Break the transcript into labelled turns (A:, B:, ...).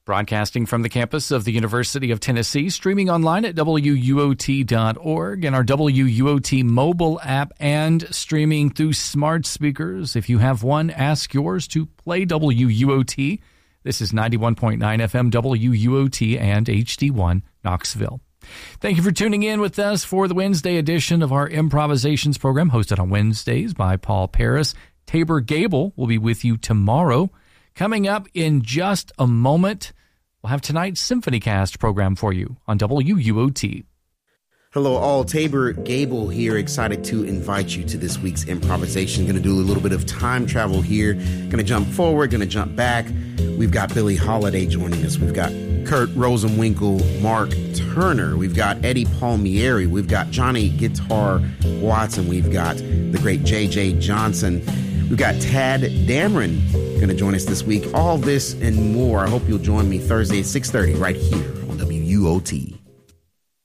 A: Broadcasting from the campus of the University of Tennessee, streaming online at WUOT.org and our WUOT mobile app, and streaming through smart speakers. If you have one, ask yours to play WUOT. This is 91.9 FM WUOT and HD1 Knoxville. Thank you for tuning in with us for the Wednesday edition of our Improvisations program, hosted on Wednesdays by Paul Paris. Tabor Gable will be with you tomorrow. Coming up in just a moment, we'll have tonight's Symphony Cast program for you on WUOT.
B: Hello all, Tabor Gable here, excited to invite you to this week's improvisation. Going to do a little bit of time travel here. Going to jump forward, going to jump back. We've got Billie Holiday joining us. We've got Kurt Rosenwinkel, Mark Turner. We've got Eddie Palmieri. We've got Johnny Guitar Watson. We've got the great J.J. Johnson. We've got Tad Dameron going to join us this week. All this and more. I hope you'll join me Thursday at 6:30 right here on WUOT.